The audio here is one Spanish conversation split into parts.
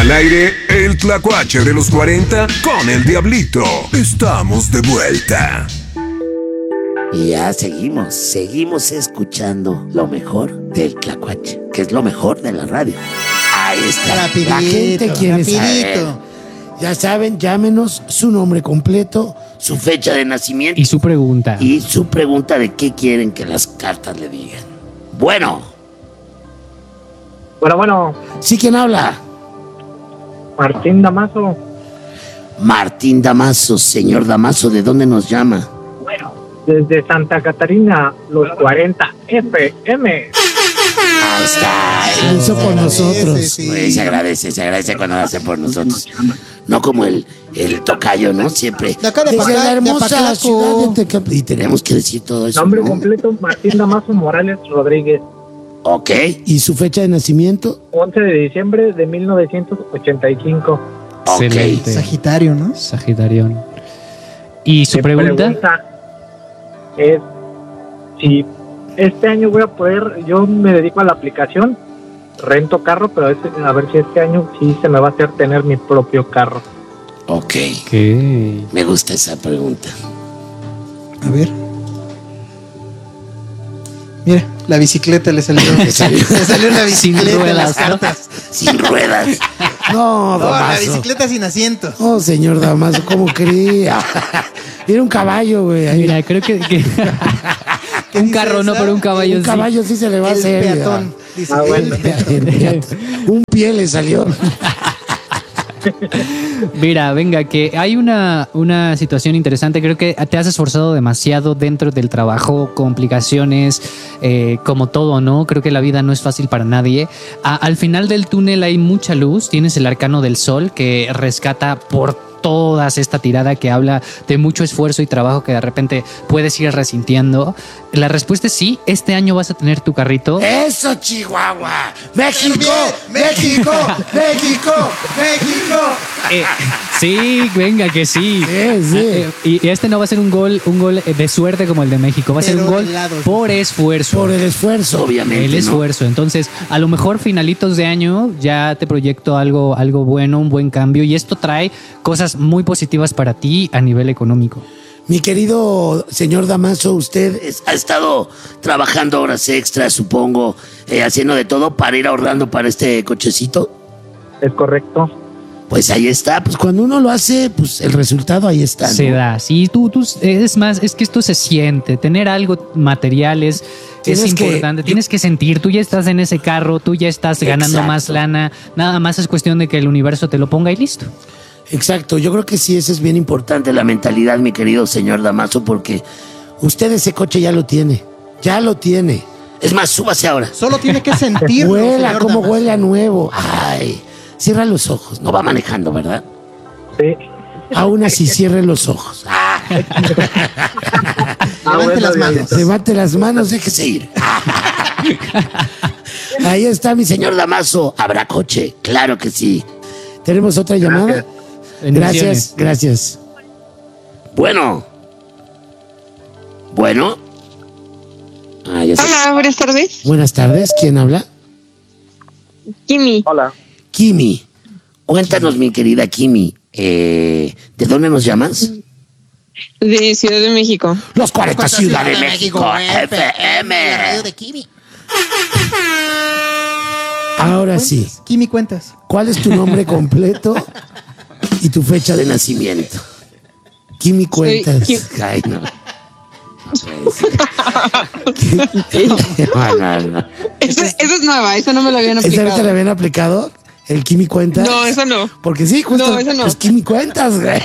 Al aire, el tlacuache de los 40 con el Diablito. Estamos de vuelta. Y ya seguimos escuchando lo mejor del tlacuache, que es lo mejor de la radio. Ahí está. Rapidito, La gente quiere saber. rapidito. Ya saben, llámenos su nombre completo, su fecha de nacimiento Y su pregunta. y su pregunta de qué quieren que las cartas le digan. Bueno, Bueno, ¿sí quién habla? Martín Damaso. Martín Damaso. Señor Damaso, ¿de dónde nos llama? Desde Santa Catarina, los 40 FM. Ahí está. Lo hizo por nosotros. Sí. Se agradece cuando lo hace por nosotros. No como el tocayo, ¿no? Siempre. De acá de Desde la hermosa Pacalaco. ciudad de Tecap- Y tenemos que decir todo eso. Nombre ¿no? completo, Martín Damaso Morales Rodríguez. Ok. ¿Y su fecha de nacimiento? 11 de diciembre de 1985. Excelente. Sagitario, ¿no? Sagitarión. ¿Y su Mi pregunta? es si este año voy a poder, yo me dedico a la aplicación, rento carro, pero a ver si este año sí se me va a hacer tener mi propio carro. Ok. ¿Qué? Me gusta esa pregunta. A ver. Mira, la bicicleta le salió. Le salió la bicicleta Sin en las ruedas, ¿no? cartas. Sin ruedas. No, No, la Damaso. bicicleta sin asiento. Oh, señor Damaso, ¿cómo quería? Era un caballo, güey. ahí. Mira, creo que ¿Qué un dice carro no, esa? pero un caballo Un sí. caballo sí se le va a El hacer. peatón. Dice, Ah, bueno. el peatón. Un pie le salió. Mira, venga, que hay una situación interesante. Creo que te has esforzado demasiado dentro del trabajo, complicaciones, como todo, ¿no? Creo que la vida no es fácil para nadie. Al final del túnel hay mucha luz. Tienes el arcano del sol que rescata por todas esta tirada que habla de mucho esfuerzo y trabajo que de repente puedes ir resintiendo. La respuesta es sí, este año vas a tener tu carrito. ¡Eso, Chihuahua! ¡México! México, México, México. Sí, venga, que sí. Sí. Y este no va a ser un gol de suerte como el de México, va a ser Pero un gol de lado. por esfuerzo. Por el esfuerzo, obviamente. El ¿no? esfuerzo. Entonces, a lo mejor finalitos de año ya te proyecto algo bueno, un buen cambio, y esto trae cosas muy positivas para ti a nivel económico. Mi querido señor Damaso, usted ha estado trabajando horas extras, supongo, haciendo de todo para ir ahorrando para este cochecito. Es correcto. Pues ahí está, pues cuando uno lo hace, pues el resultado ahí está, ¿no? Se da. Sí, tú, es más, es que esto se siente. Tener algo material es Tienes que- importante. Tienes que sentir, tú ya estás en ese carro, tú ya estás ganando Exacto. más lana. Nada más es cuestión de que el universo te lo ponga y listo. Exacto, yo creo que sí, eso es bien importante, la mentalidad, mi querido señor Damaso, porque usted ese coche ya lo tiene. Es más, súbase ahora. Solo tiene que sentirlo. Huela, señor cómo Damaso. huele a nuevo. Ay, cierra los ojos, no va manejando, ¿verdad? Sí. Aún así, cierre los ojos. Levante las manos. Levante las manos, déjese ir. Ahí está mi señor Damaso. ¿Habrá coche? Claro que sí. ¿Tenemos otra llamada? Bendiciones. Gracias. Bueno. Ya sé. Hola, buenas tardes. Buenas tardes, ¿quién habla? Kimi, Hola. Kimi. Cuéntanos, mi querida Kimi. ¿De dónde nos llamas? de Ciudad de México. Los 40 Ciudad de México, FM. Radio de Kimi. Ahora sí, Kimi, cuentas. ¿cuál es tu nombre completo y tu fecha de nacimiento? Kimi, cuentas. Ay, no. No. Esa es nueva, esa no me la habían ¿Esa aplicado. vez te la habían aplicado? ¿El Kimi cuentas? No, esa no. Porque sí, justo. No, esa no. Pues Kimi cuentas, güey.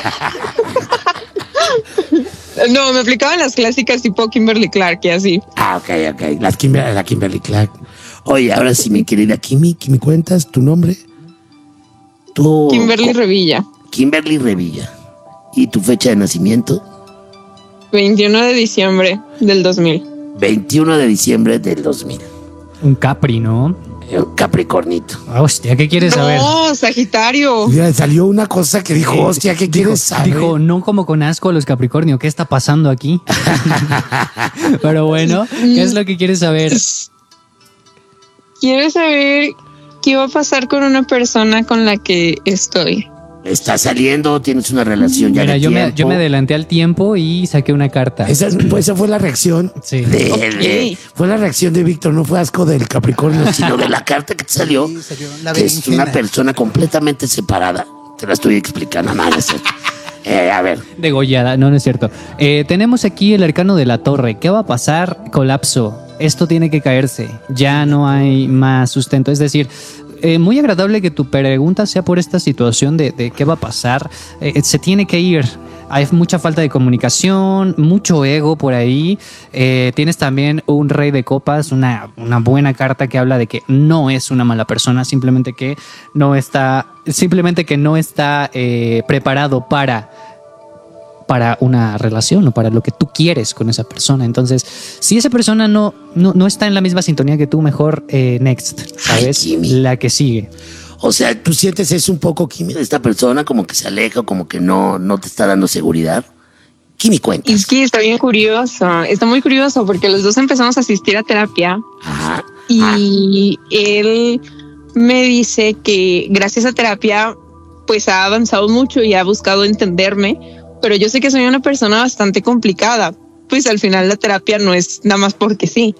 No, me aplicaban las clásicas tipo Kimberly Clark y así. Ok. La Kimberly Clark. Oye, ahora sí, mi querida Kimi cuentas tu nombre. Kimberly Revilla, Kimberly Revilla. ¿Y tu fecha de nacimiento? 21 de diciembre del 2000. 21 de diciembre del 2000. Un Capri, ¿no? Un Capricornito. Hostia, ¿qué quieres saber? No, Sagitario. Mira, salió una cosa que dijo, hostia, ¿qué quieres saber? Dijo, no como con asco a los Capricornio, ¿qué está pasando aquí? Pero bueno, ¿qué es lo que quieres saber? Quiero saber ¿qué va a pasar con una persona con la que estoy? ¿Estás saliendo? ¿Tienes una relación ya Mira, de yo tiempo? me adelanté al tiempo y saqué una carta. Esa fue la reacción. Sí. Fue la reacción de Víctor, no fue asco del Capricornio, sino de la carta que te salió. Sí, salió la Que es berenjena. una persona completamente separada. Te la estoy explicando, nada más. A ver, Degollada, no es cierto. Tenemos aquí el arcano de la torre. ¿Qué va a pasar? Colapso. Esto tiene que caerse. Ya no hay más sustento. Es decir, muy agradable que tu pregunta sea por esta situación de qué va a pasar. Se tiene que ir. Hay mucha falta de comunicación, mucho ego por ahí. Tienes también un rey de copas, una buena carta que habla de que no es una mala persona, simplemente que no está preparado para una relación o para lo que tú quieres con esa persona. Entonces, si esa persona no está en la misma sintonía que tú, mejor next, ¿sabes? Ay, Jimmy. La que sigue. o sea, tú sientes eso un poco, Kimi, de esta persona, como que se aleja, como que no te está dando seguridad. Kimi, cuenta. Es que está bien curioso, está muy curioso porque los dos empezamos a asistir a terapia. Ajá. Y él me dice que gracias a terapia pues ha avanzado mucho y ha buscado entenderme, pero yo sé que soy una persona bastante complicada, pues al final la terapia no es nada más porque sí.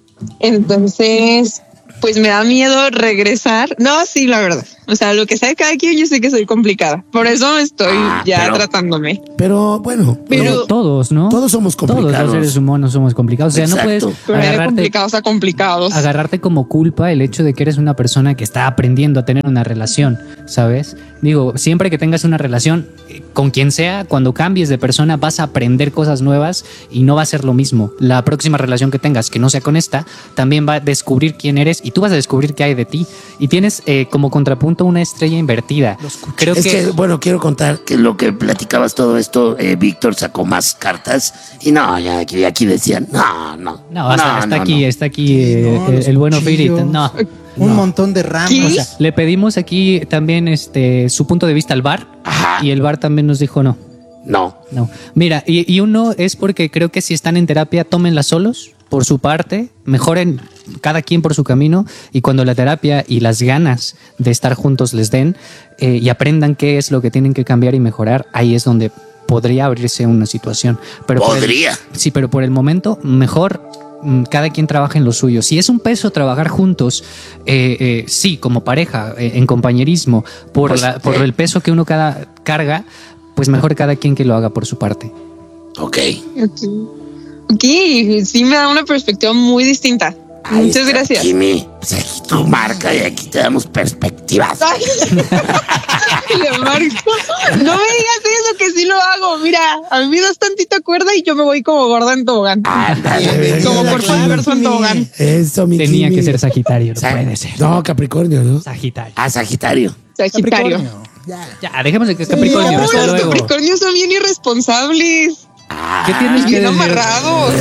Entonces, pues me da miedo regresar. No, sí, la verdad. O sea, lo que sea de cada quien, yo sé que soy complicada. Por eso estoy tratándome. Pero bueno, Pero Todos, ¿no? todos somos complicados. Todos los seres humanos somos complicados. O sea, Exacto. no puedes pero de complicados a complicados. agarrarte como culpa el hecho de que eres una persona que está aprendiendo a tener una relación, ¿sabes? Digo, siempre que tengas una relación con quien sea, cuando cambies de persona vas a aprender cosas nuevas y no va a ser lo mismo. La próxima relación que tengas, que no sea con esta, también va a descubrir quién eres y tú vas a descubrir qué hay de ti. Y tienes como contrapunto una estrella invertida. Creo Es que, bueno, quiero contar que lo que platicabas todo esto, Víctor sacó más cartas y no, ya aquí decían, no, está aquí No, los el bueno cuchillos. Firit. No. Un montón de ramas. ¿Qué? O sea, Le pedimos aquí también su punto de vista al VAR. Ajá. Y el VAR también nos dijo no. No. Mira, y uno es porque creo que si están en terapia, tómenla solos, por su parte, mejoren cada quien por su camino, y cuando la terapia y las ganas de estar juntos les den y aprendan qué es lo que tienen que cambiar y mejorar, ahí es donde podría abrirse una situación. Pero Podría. Sí, pero por el momento, mejor cada quien trabaja en lo suyo. Si es un peso trabajar juntos, sí, como pareja, en compañerismo, por el peso que uno carga, pues mejor cada quien que lo haga por su parte. Ok. Ok, sí me da una perspectiva muy distinta. Ahí Muchas está, gracias. Kimi, pues aquí tu marca y aquí te damos perspectivas. Ay, le marco. No me digas eso, que sí lo hago. Mira, a mí me das tantita cuerda y yo me voy como gorda en tobogán. Ándale. Como por su universo en tobogán. Eso, mi Tenía Kimi. que ser Sagitario, no puede ser. No, Capricornio, ¿no? Sagitario. Sagitario. Sagitario. Ya, dejemos de que Capricornio. No, hasta los luego. Capricornios son bien irresponsables. ¿Qué tienes que Bien decir? amarrados.